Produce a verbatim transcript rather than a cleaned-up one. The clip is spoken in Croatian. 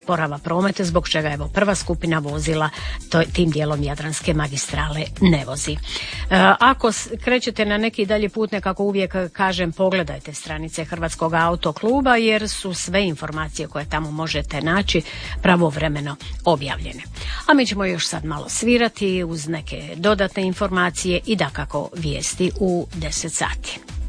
porava prometa, zbog čega evo prva skupina vozila to, tim dijelom Jadranske magistrale ne vozi. E, ako krećete na neki dalji put, nekako uvijek kažem pogledajte stranice Hrvatskog autokluba jer su sve informacije koje tamo možete naći pravovremeno objavljene. A mi ćemo još sad malo svirati uz neke dodatne informacije i dakako vijesti u deset sati.